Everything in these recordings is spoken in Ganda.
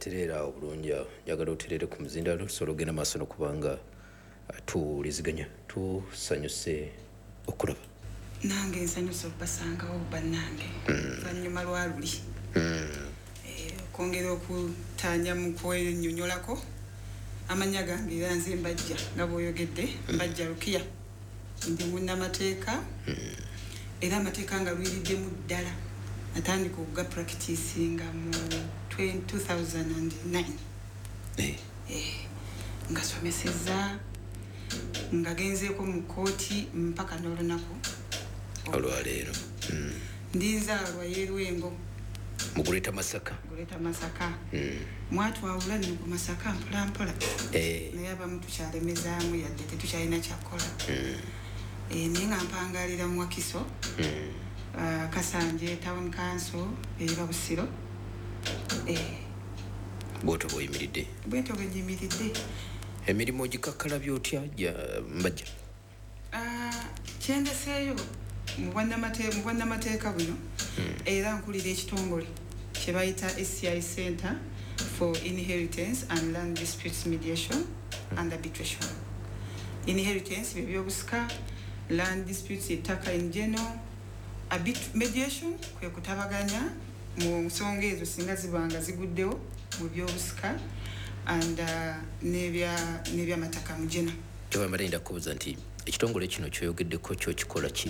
terera obulungi njagala oterere ku muzindalo tusobola ogenda maaso n'okubanga tuwuliziganya tusanyuse okulaba nange nsanyuse okubasangawo bannange oluvannyuma lwa luli okwongera okutanya mu kwenyonyolako amanya gange era nze mbajja nga bw'oyogedde mbajja Rukia ndi munnamateeka era amateeka nga lwiriddemu ddala natandika okuga practicinga mu 2009 nga someseza nga genzeeko mu kooti mpaka n'olunaku olwaleero ndinzaalwa Yerwengo mu Guleta Masaka mwatwawula nno ku Masaka mpolampola naye abamu tukyalemezaamu yadde tetukyalina kyakkola naye nga mpangalira mu Wakiso Kasanje Town Council eba Busiro bw'otyo bw'oyimiridde emirimu gikakkala byotya mbajja kyendeseeyo mu bwannamateeka buno era nkulira ekitongole kye bayita SCI Center for Inheritance and Land Disputes Mediation and Arbitration. Inheritance by'obusika, land disputes ettaka in general, mediation kwe kutabaganya mu nsonga ezo singa zibanga ziguddewo mu by'obusika and n'ebyamataka mu general. Tewamala kubuuza nti ekitongole kino kyoyogeddeko kyo kikola ki?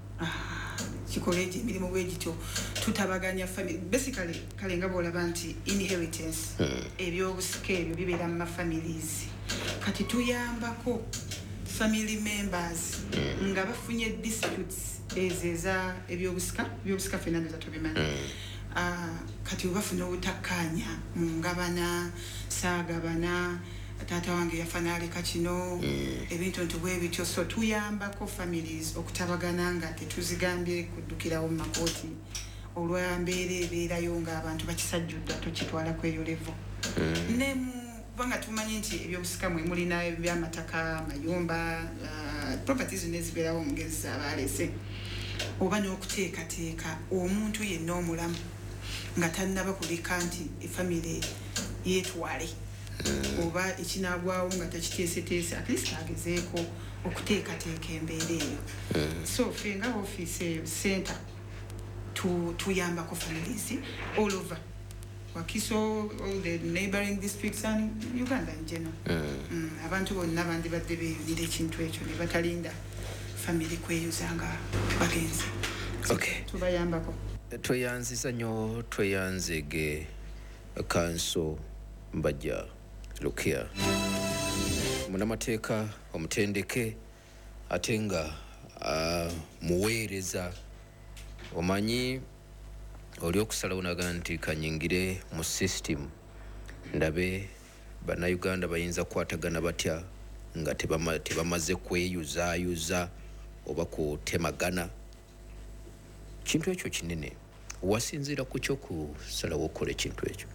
Kikola emirimu bwegityo tutabaganya family basically kale nga bw'olaba nti inheritance ebyobusika ebyo bibeera mu families kati tuyambako family members nga bafunye disputes ezeza ebyobusika fena ndoza tubimanya kati bafuna obutakkaanya mu ngabana saagabana taata wange yafanaaleka kino ebintu nti bwe bityo so tuyambako families okutabagana nga tetuzigambye kuddukirawo mu makooti olwa mbeera ebeerayo ng'abantu bakisajjudda tukitwala kweyo levo ne kubanga tumanyi nti ebyobusika mwe mulina ebyamataka amayumba properties nezibeerawo omugezi abaalese oba n'okuteekateeka omuntu yenna omulamu nga tannaba kuleka nti efamile yeetwale oba ekinagwawo nga takiteeseteese at least agezeeko okuteekateeka embeera eyo so ffe nga ofiisi eyo center tuyambako families all over Wakiso, all the neighboring districts and Uganda in general. Abantu bonna bandibadde beeyunira ekintu ekyo ne batalinda family kweyuzanga bagenzi. Okay. Tubayambako. Tweyanziza nnyo tweyanzege kanso mbajja Rukia munnamateeka omutendeke ate nga muweereza omanyi oli okusalawo naga nti kanyingire mu system ndabe bannayuganda bayinza kukwatagana batya nga tebamaze kweyuzaayuza oba kutemagana kintu ekyo kinene wasinziira ku ky'okusalawo okukola ekintu ekyo?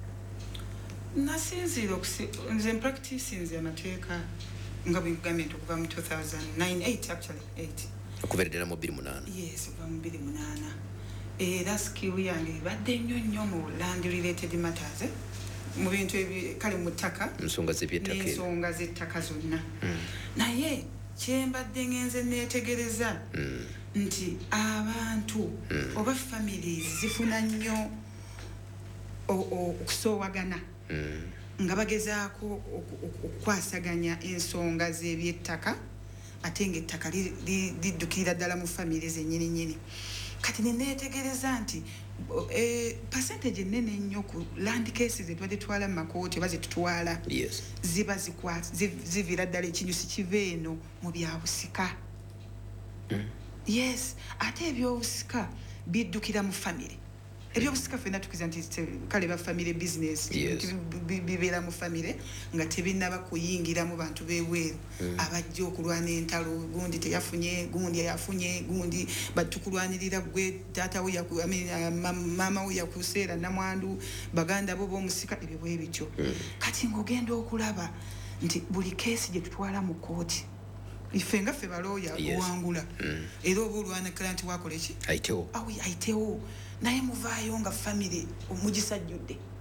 Nasinziira nze practicinze amateeka nga bwegambye nti okuva mu 2009 actually 8 okubeera ddala mu 28. Yes, okuva mu 28 era skill yange ibadde nnyo mu land related matters mu bintu kale mu ttaka ensonga z'ettaka zonna naye kyembadde ngenze neetegereza nti abantu oba families zifuna nnyo okusoowagana nga bagezaako okukwasaganya ensonga z'ebyettaka ate ng'ettaka liddukirira ddala mu famire zennyini kati neneetegereza nti percentage ennene ennyo ku land cases zetubadde tutwala mu makooti oba zetutwala ziba ziviira ddala ekinyusi kiva eno mu byabusika yes ate ebyobusika biddukira mu famire ebyobusika fena tukiza nti kale ba family business bibeera mu famire nga tebinaba kuyingiramu bantu beweeru abajja okulwana entalo gundi teyafunye gundi yafunye gundi batukulwanirira gwe taata we mama we yakuseera namwandu baganda bo b'omusika ebyo bwe bityo kati ng'ogenda okulaba nti buli keesi gye tutwala mu kooti ife nga ffe balooya owangula era oba olwanakira nti wakola eki ayitewo naye muvaayo nga famire omugisajjudde